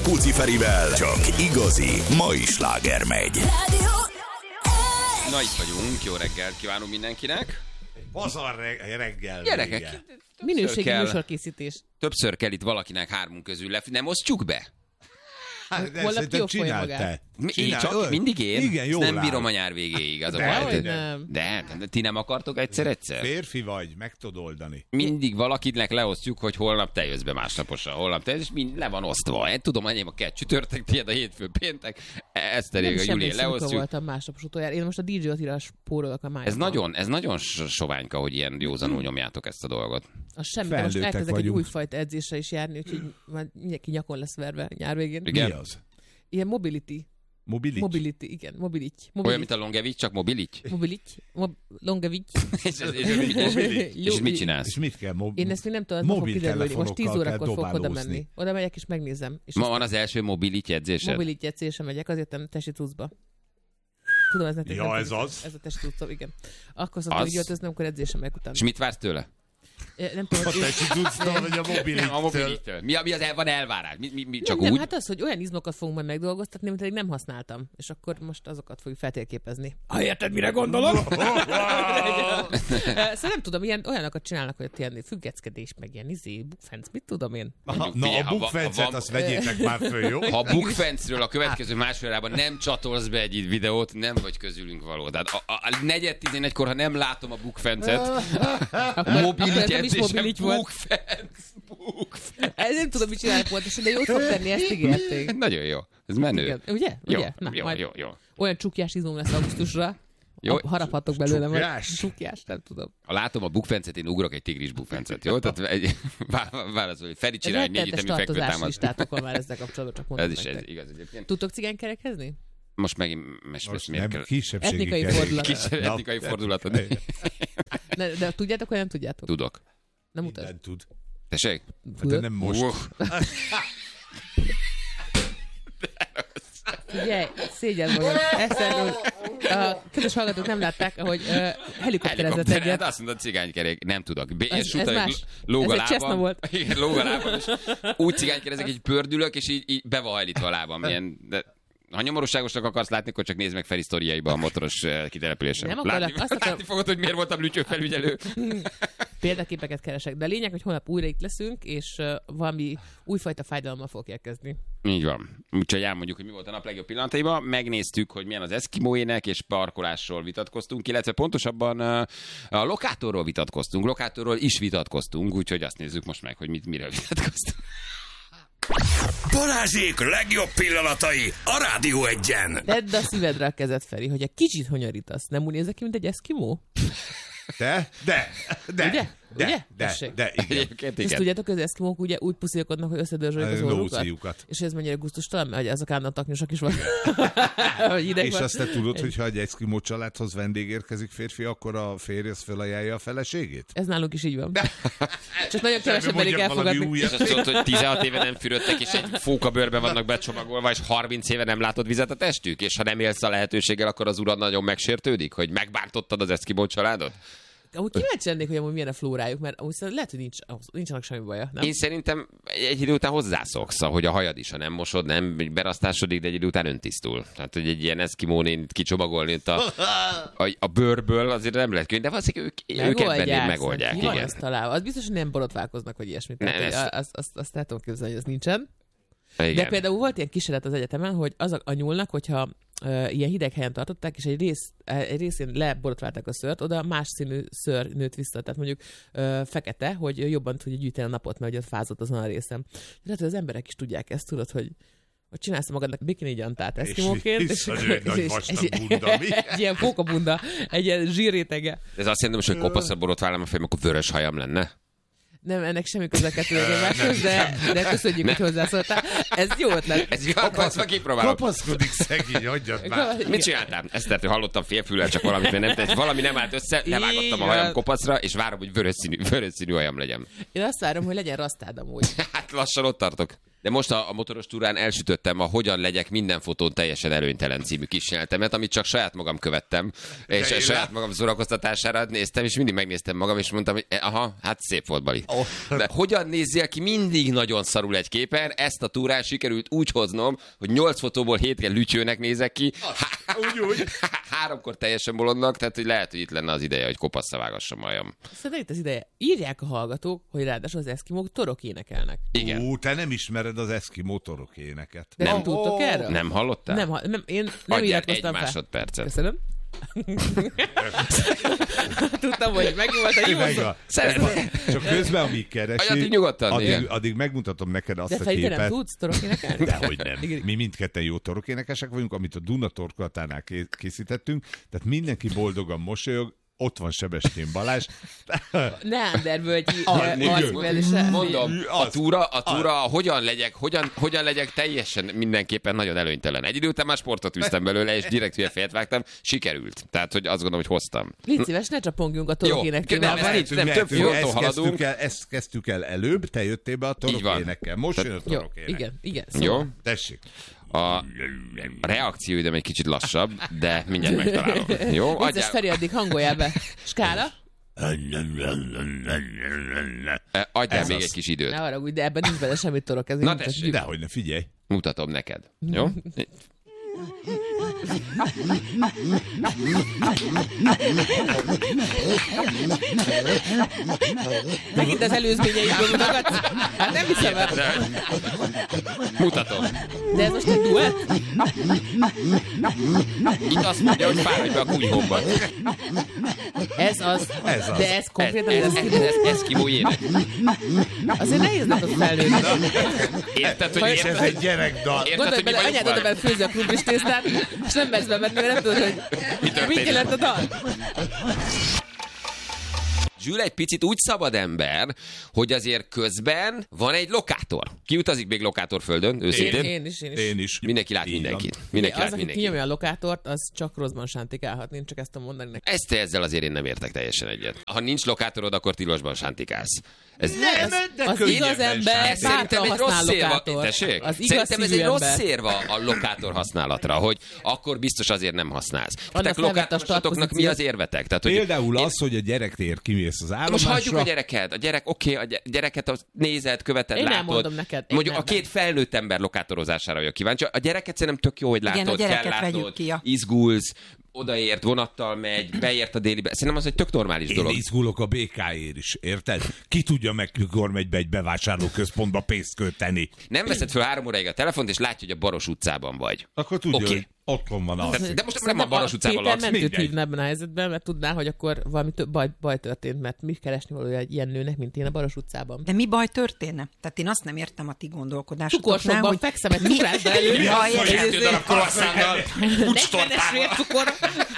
Puci Ferivel csak igazi mai sláger megy. Na, itt vagyunk, jó reggelt kívánunk mindenkinek. Pazar reggel. Gyerekek, minőségi műsorkészítés. Többször kell itt valakinek hármunk közül nem osztjuk be? Hát, Holnap kiokfolja magát. Csak mindig én? Igen, jól nem áll. bírom a nyár végéig. Az a De, baj. nem. De ti nem akartok egyszer? Férfi vagy, meg tudod oldani. Mindig valakinek leosztjuk, hogy holnap te jössz be másnaposra. Holnap te jössz, és mind le van osztva. Én tudom, enyém a kett csütörtök, tiéd a hétfő péntek. Eszterék a Júlián leosztjuk. Voltam másnapos utoljára. Én most a DJ Attila spórolok a májában. Ez nagyon soványka, hogy ilyen józanul nyomjátok ezt a dolgot. Az semmi, de most Felnőttek elkezdek egy vagyunk. újfajta edzésre is járni, úgyhogy már mindenki nyakon lesz verve nyár végén. Igen? Mi az? Ilyen mobility. Mobility? Igen, mobility. Olyan, mint a Longevics, csak mobilit? Longevics. És mit csinálsz? És mit kell? Én ezt még nem tudom, fog kiderülni. Most 10 órakor fogok oda dobálózni. menni. Oda megyek és megnézem. És Ma van az első mobilit edzésed? mobility edzésre megyek, azért nem testi cuccba. Tudom, ez nektek Ja, nem ez tudom, az? Ez a testi cuccom, igen. Akkor szoktam, hogy öltözni, amikor edzésre megyek utána. És mit vársz tőle? Nem tudom, A te tudsz, vagy a Nem, a mobilittől. mobilittől. Mi az van elvárás? Mi csak nem, úgy? hát az, hogy olyan izmokat fogunk majd megdolgoztatni, amit eddig nem használtam. És akkor most azokat fogjuk feltérképezni. Érted, mire gondolok? Szóval nem tudom, olyanokat csinálnak, hogy ott ilyen függeckedés, meg ilyen bukfenc, mit tudom én. Na, a bukfencet, azt vegyétek már föl, jó? Ha a bukfencről a következő másfél órában nem csatolsz be egy videót, nem vagy közülünk való. Tehát a 4:11-kor, ha nem látom a bukfencet, mobilit nem is mobilit volt. Bukfenc. Ez nem tudom, mit csinálnak pontosan, de jót fog tenni, ezt ígérték. Nagyon jó. Ez menő. Igen. Ugye? Jó, Ugye? Na, jó, majd jó. olyan csukjás izom lesz augusztusra. Jó. Haraphatok belőle. Csukjás? Csukjás, nem tudom. Ha látom a bukfencet, én ugrok egy tigris bukfencet, jó? Tehát válaszol, hogy Feri Ez csinálj egy rettenetes négyütemű tartozási fekvőtámaszt. listátok van már ezzel kapcsolatban, csak mondom Ez is nektek. igaz egyébként. Tudtok cigánykerekezni? Most megint Most miért nem kell? kisebbségi Etnikai kerék. fordulat. Kis etnikai fordulatod. De tudjátok, vagy nem tudjátok? Tudok. Nem mutasd. Mindent tud. Tessék? De nem most. Figyelj, szégyen magad. A kedves hallgatók nem látták, ahogy helikopterezett Hát egyet. azt mondod, cigánykerék, nem tudok. Ez más. Lóg a Ez egy cseszna lábam. volt. Igen, lóg a lábam, és úgy cigánykerezek, így pördülök, és így be van hajlítva a lábam. De ha nyomorúságosnak akarsz látni, akkor csak nézd meg Feri sztoriaiba a motoros kitelepülésen. Nem akarlak, Látni, azt akarom- látni fogod, hogy miért voltam lütyőfelügyelő. Példaképeket keresek. De a lényeg, hogy holnap újra itt leszünk, és valami újfajta fájdalommal fog érkezni. Így van. Úgyhogy elmondjuk, hogy mi volt a nap legjobb pillanataiban. Megnéztük, hogy milyen az eszkimóének, és parkolásról vitatkoztunk, illetve pontosabban a lokátorról vitatkoztunk. Lokátorról is vitatkoztunk, úgyhogy azt nézzük most meg, hogy miről vitatkoztunk. Balázsék legjobb pillanatai a Rádió Egyen. Tedd a szívedre a kezed, Feri, hogy egy kicsit honyorítasz. Nem úgy nézek ki, mint egy eszkimó? De, Ugye? Tessék. igen. Egyébként És igen. tudjátok, hogy az eszkimók ugye úgy puszilkodnak, hogy összedörzsölik az orrukat? Nóciukat. És ez mennyire gusztustalan, mert ezek állandóan taknyosak is van. Hogy ideg És van. azt te tudod, hogy ha egy eszkimó családhoz vendég érkezik férfi, akkor a férj az felajánlja a feleségét? Ez nálunk is így van. Csak nagyon kevesebb Mondjak merik valami elfogadni. újat. És azt mondod, hogy 16 éve nem fürödtek, és egy fókabőrben vannak becsomagolva, és 30 éve nem látod vizet a testük, és ha nem élsz a lehetőséggel, akkor az urad nagyon megsértődik, hogy megbántottad az eszkimó családot? Amúgy kíváncsi lennék, hogy amúgy milyen a flórájuk, mert amúgy lehet, hogy nincsenek semmi baja, nem? Én szerintem egy idő után hozzászoksz, hogy a hajad is, ha nem mosod, nem berasztásodik, de egy idő után öntisztul. Tehát, hogy egy ilyen eszkimón kicsomagolni itt a bőrből azért nem lehet könnyű, de valószínűleg ők ebben megoldják. Mi van Igen. azt találva? Az biztos, hogy nem borotválkoznak, vagy ilyesmit. Nem, Tehát, azt el tudom képzelni, hogy ez nincsen. Igen. De például volt ilyen kísérlet az egyetemen, hogy az a nyúlnak, hogyha ilyen hideg helyen tartották, és egy részén leborotválták a szőrt, oda más színű szőr nőtt vissza, tehát mondjuk fekete, hogy jobban tudja gyűjteni a napot, mert ugye fázott azon a részen. Lehet, hogy az emberek is tudják ezt, tudod, hogy csinálsz magadnak bikini gyantát eszkimóként, És egy nagy vastag bunda, mi? egy ilyen pókabunda, egy ilyen zsírrétege. Ez azt jelenti, hogy kopaszra borotválom a fejem, akkor vörös hajam lenne. Nem, ennek semmi köze kettőjegymáshoz, de köszönjük, hogy hozzászóltál. Ez jó ötlet. Ez jó, akkor kipróbálom. Kapaszkodik szegény, hagyjad már. Mit csináltál? Ezt tehát, hogy hallottam félfüllel, csak valamit, mert valami nem állt össze, levágottam a hajam kopaszra, és várom, hogy vörös színű hajam legyen. Én azt várom, hogy legyen rasztád amúgy. Hát lassan ott tartok. De most a motoros túrán elsütöttem a Hogyan legyek minden fotón teljesen előnytelen című kísérletemet, amit csak saját magam követtem, és saját magam szórakoztatására néztem, és mindig megnéztem magam, és mondtam, hogy aha, hát szép volt, Bali. De hogyan nézzél ki mindig nagyon szarul egy képen, ezt a túrán sikerült úgy hoznom, hogy 8 fotóból 7 lütyőnek nézek ki, úgy. 3-kor teljesen bolondnak, tehát hogy lehet, hogy itt lenne az ideje, hogy kopaszra vágassam majam. Szerintem itt az ideje. Írják a hallgatók, hogy ráadásul az eszkimók torok énekelnek. Igen. Te nem ismered az eszkimó torok éneket. De nem tudtok erről? Nem hallottál? Én nem Adjál iratkoztam egy fel. másodpercet. Köszönöm. Tudtam, hogy megnyúlt a jó. Szeretném. Csak közben, amíg keresi, nyugodtan, addig megmutatom neked azt De a fejte képet. nem tudsz torok énekelni? Dehogy nem. Mi mindketten jó torokénekesek vagyunk, amit a Duna torkolatánál készítettünk, tehát mindenki boldogan mosolyog, ott van Sebestyén Balázs. Neandervölgyi Mondom, a túra, hogyan legyek teljesen mindenképpen nagyon előnytelen. Egy idő után már sportot üztem belőle, és direkt hülye fejet vágtam, sikerült. Tehát, hogy azt gondolom, hogy hoztam. Légy szíves, ne csapongjunk a torokénekkel. Nem, több fronton haladunk. Ezt kezdtük el előbb, te jöttél be a torokénekkel. Most jön a torokének. Igen. Jó? Tessék. A reakcióidőm egy kicsit lassabb, de mindjárt megtalálom. Jó? Vicces Feri, addig hangoljál be. Skála? Adjál még egy kis időt. Ne haragudj, de ebben nincs bele semmi torok. Ez Na tessék. Dehogy ne, figyelj. Mutatom neked. Jó? Megint az előzményeidből mutogatsz? Hát nem hiszem el. Mutatom. De ez most egy duett? Itt azt mondja, hogy fáradj be a kunyhóba. Ez az. De ez konkrétan Ez eszkimó ének. azért nehéz neked felnőni. Érted, hogy És ez egy gyerekdal. Gondolj bele, anyád oda bent főzi a krumplis tésztát, és nem vesz be, mert nem tudod, hogy mit jelent a dal. Zsül egy picit úgy szabad ember, hogy azért közben van egy lokátor. Ki utazik még lokátorföldön, őszintén? Én is. Mindenki lát mindenkit. Az, aki kinyomja a lokátort, az csak rosszban sántikálhat. Én csak ezt tudom mondani neki. Ezzel azért én nem értek teljesen egyet. Ha nincs lokátorod, akkor tilosban sántikálsz. Ez Az igaz ember bátran használ lokátort. Szerintem ez egy rossz érva a lokátor használatra, hogy akkor biztos azért nem használsz. Tehát lokátorosatoknak mi az érvetek? Tehát, hogy például az, hogy a gyerek tér kimész az állomásra. Most hagyjuk a gyereket. A gyerek, a gyereket nézed, követed, én látod. nem mondom neked. Mondjuk a két felnőtt ember lokátorozására vagyok kíváncsi. A gyereket szerintem tök jó, hogy látod, kell látod, izgulsz, odaért, vonattal megy, beért a délibe. Szerintem az egy tök normális dolog. Én izgulok a BK-ért is, érted? Ki tudja meg, mikor megy be egy bevásárlóközpontba pénzt költeni. Nem veszed föl 3 óráig a telefont, és látja, hogy a Baros utcában vagy. Akkor tudja, hogy otthon van az. De most nem a Baros utcában laksz. laksz. Péter mentőt hívna ebben a helyzetben, mert tudná, hogy akkor valami több baj történt, mert mi keresni valója egy ilyen nőnek, mint én a Baros utcában. De mi baj történne? Tehát én azt nem értem a ti gondolkodásotoknál, Cukorsokban hogy fekszem egy cukrászda előtt. Mi az, hogy 2 darab croissantal, 40-es vércukor.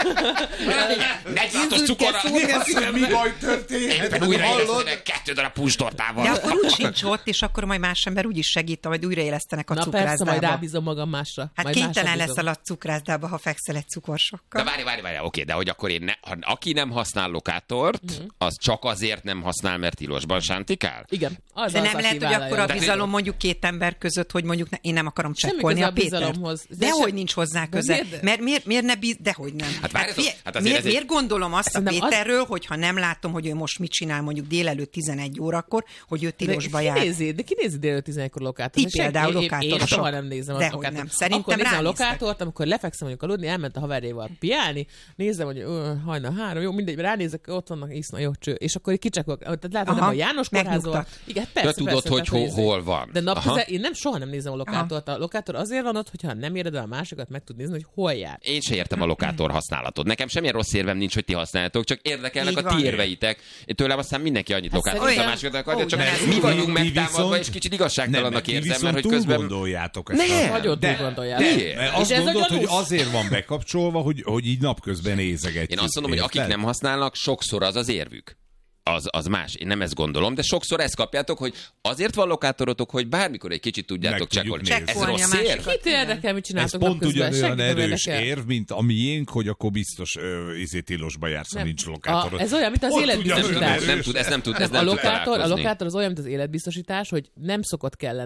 46-os cukorral. Mi baj történhet? Éppen újra élesztenek 2 darab puncstortával. de akkor úgy sincs ott, és akkor majd más ember úgy is segít, majd újraélesztenek a Na persze, cukrászdába. majd rábízom magam másra. Hát majd kénytelen másra leszel a cukrászdába, ha fekszel egy cukorsokkal. De várj, oké, de hogy akkor aki nem használ lokátort, az csak azért nem használ, mert tilosban sántikál? Igen. Az De az, nem aki lehet, hogy vállalja. akkor a Tehát bizalom mondjuk 2 ember között, hogy mondjuk én nem akarom Semmi csekkolni köze a a Pétert. bizalomhoz. Dehogy nincs hozzá köze. Miért ne dehogy nem. Hát várjatok, hát azért ez miért gondolom azt a Szerintem Péterről, hogy ha nem látom, hogy ő most mit csinál mondjuk délelőtt 11 órakor, hogy ő tilosba jár. De ki nézi délelőtt 11-kor lokátort? Ti például Én lokátorosok. soha nem nézem a Dehogy lokátort. nem. Szerintem akkor nézem a ránéztek. lokátort, amikor lefekszem mondjuk aludni, elment a haverjával piálni, nézem, hogy hajnal 3, jó, mindegy, ránézek, ott vannak, iszna, jó cső, és akkor kicsakolok. Tehát látod, nem a János kórházol. megnyugtat. Igen, persze, De tudod, persze, hogy hol van. De én soha nem nézem a lokátort. A lokátor azért van ott, hogyha nem éred el a másikat, meg tud nézni, hogy hol jár. Én se értem a lokátor használatot. Nekem semmilyen rossz érvem nincs, hogy ti használjátok, csak érdekelnek Így a van. ti érveitek. Én tőlem aztán mindenki annyit lokátoroz, a olyan- másikat akarja, csak ugyanez. mi vagyunk Ti megtámadva, viszont- és kicsit igazságtalannak ti érzem, viszont mert hogy túl közben... gondoljátok ezt. Nem. Nagyon túl gondoljátok. Miért? Mert azt És ez a gondolod, hogy gyanús. azért van bekapcsolva, hogy így napközben nézegetjük. Én azt mondom, hogy akik nem használnak, sokszor az érvük. Az más. Én nem ezt gondolom, de sokszor ezt kapjátok, hogy azért van lokátorotok, hogy bármikor egy kicsit tudjátok Meg tudjuk csekkolni. nézni. Ez rossz érv? másikat. Kit érdekel, mit Ez csináltok pont napközben? ugyanolyan Senkit nem erős érdekel. érv, mint a miénk, hogy akkor biztos tilosba jársz, ha nincs lokátorod. Ez olyan, mint az Pont életbiztosítás. ugyanolyan erős. Ez nem tud A találkozni. lokátor az olyan, mint az életbiztosítás, hogy nem szokott kelleni,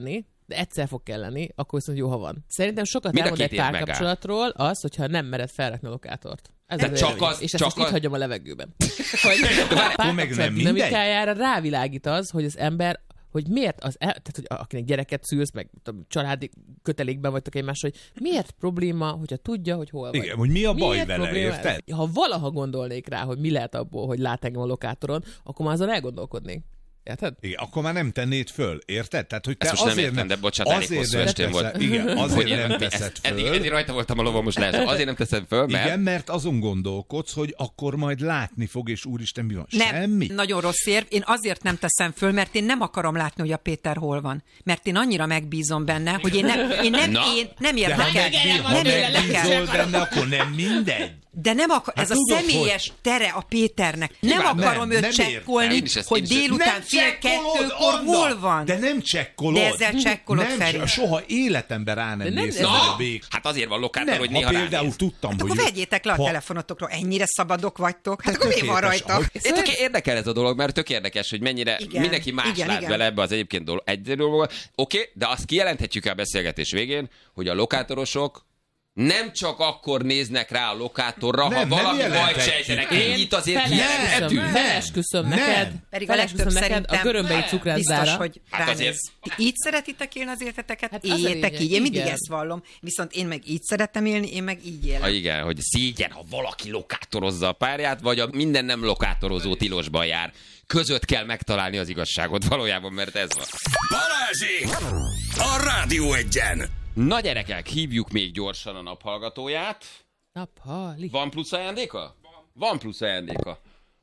de egyszer fog kelleni, akkor viszont jó, ha van. Szerintem sokat Mind a elmond egy két év megáll. párkapcsolatról az, hogyha nem mered felrakni a lokátort. Ez De az csak vélemény. az- és ezt csak most itt az- hagyom a levegőben. Hogy a meg nem párkapcsolat mindegy. dinamikájára rávilágít az, hogy az ember hogy miért tehát, hogy akinek gyereket szülsz, meg tudom, családi kötelékben vagytok egymás, hogy miért probléma, hogyha tudja, hogy hol vagy. Igen, hogy mi a baj Miért vele, probléma? érted? Ha valaha gondolnék rá, hogy mi lehet abból, hogy lát engem a lokátoron, akkor már azon elgondolkodnék. Érted? Igen, akkor már nem tennéd föl, érted? Tehát, hogy te Ezt most nem azért értem, de bocsánat, elég azért hosszú nem estém teszed- volt. Igen, azért Hogy nem teszed eddig föl. rajta voltam a lovon, most lehet. Azért nem teszem föl, mert... Igen, mert azon gondolkodsz, hogy akkor majd látni fog, és úristen, mi van? Nem, Semmi. nagyon rossz érv. Én azért nem teszem föl, mert én nem akarom látni, hogy a Péter hol van. Mert én annyira megbízom benne, hogy én nem Na. nem De ha érdekel. ha Nem megbízol érdekel. benne, akkor nem mindegy. De nem ez a tudod, személyes tere a Péternek. Nem Nyilván akarom nem őt értem. csekkolni, Én is ezt- hogy én is ezt- délután Nem fél csekkolod, kettőkor Anna! hol van. De nem csekkolod. De ezzel csekkolod, Nem, Feri. soha életemben rá nem De nem- nézsz, ez- hogy a bék. Hát azért van lokátor, Nem, hogy ha néha például ránéz. tudtam, Hát hogy... akkor vegyétek le a ha- telefonotokról, ennyire szabadok vagytok. Hát akkor mi van tökéletes, rajta? ahogy- Én tök érdekel ez a dolog, mert tök érdekes, hogy mennyire Igen, mindenki más igen, lát igen. bele ebbe az egyébként egy dologba. Oké, de azt kijelenthetjük el a beszélgetés végén, hogy a lokátorosok nem csak akkor néznek rá a lokátorra, ha Nem valami bajt jelenthetjük. sejtenek. Én Ennyit azért kijelenthetünk. Felesküszöm Nem. neked, Pedig a legtöbb szerintem a görömbei cukrászdára. biztos, hogy Hát ránéz. azért- Ti így szeretitek élni az életeteket, Hát az a éljetek lényeg, így. Én mindig igen. ezt vallom, viszont én meg így szeretem élni, én meg így élem. Igen, hogy szégyen, ha valaki lokátorozza a párját, vagy a minden nem lokátorozó tilosban jár. Között kell megtalálni az igazságot valójában, mert ez van. Balázsék! A Rádió Egyen! Na gyerekek, hívjuk még gyorsan a naphallgatóját. Naphali. Van plusz ajándéka? Van plusz ajándéka.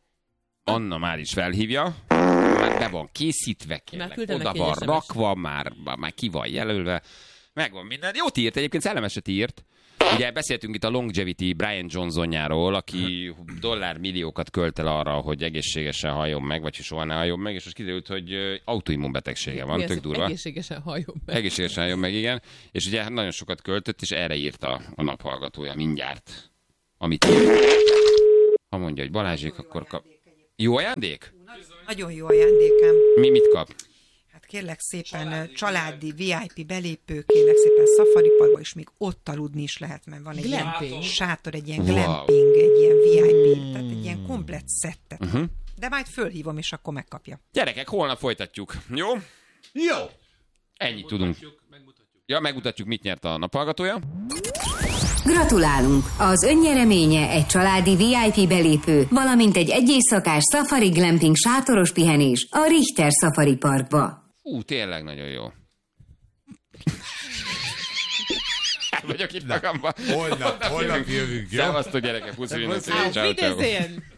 Anna már is felhívja. Már be van készítve, kérlek. küldtem Oda neki van egy SMS-t. rakva, már ki van jelölve. Megvan minden. Jót írt, egyébként szellemeset írt. Ugye beszéltünk itt a Longevity Brian Johnsonjáról, aki dollármilliókat költ el arra, hogy egészségesen halljon meg, vagy hogy soha ne halljon meg, és most kiderült, hogy autoimmunbetegsége van, Mi az, tök hogy durva. egészségesen halljon meg. Egészségesen jön meg, igen. És ugye nagyon sokat költött, és erre írta a naphallgatója mindjárt, amit írt. Ha mondja, hogy Balázsék, akkor kap... Jó ajándék? Nagyon jó ajándékem. Mit kap? Hát kérlek szépen, családi VIP belépő, kérlek szépen Safari Parkba, és még ott aludni is lehet, mert van egy Glamping. ilyen sátor, egy ilyen Wow. glamping, egy ilyen VIP, tehát egy ilyen komplett szettet. De majd fölhívom, és akkor megkapja. Gyerekek, holnap folytatjuk. Jó? Jó. Ennyit tudunk. Ja, megmutatjuk, mit nyert a naphallgatója. Gratulálunk! Az önnyereménye egy családi VIP belépő, valamint egy éjszakás Safari Glamping sátoros pihenés a Richter Safari Parkba. Tényleg nagyon jó. vagyok itt magamban. Holnap jövünk, jó? Szevasztok gyerekek, puszi mindenki. Auf Ciao, ciao. Wiedersehen!